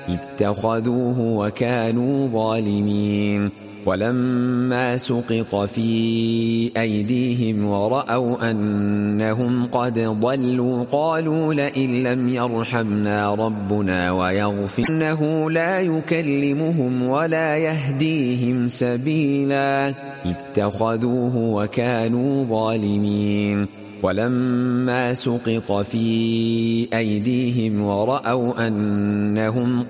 اتخذوه وكانوا ظالمين ولما سقط في أيديهم ورأوا أنهم قد ضلوا قالوا لئن لم يرحمنا ربنا ويغفر إنه لا يكلمهم ولا يهديهم سبيلا اتخذوه وكانوا ظالمين ولما سقط في أيديهم ورأوا أنهم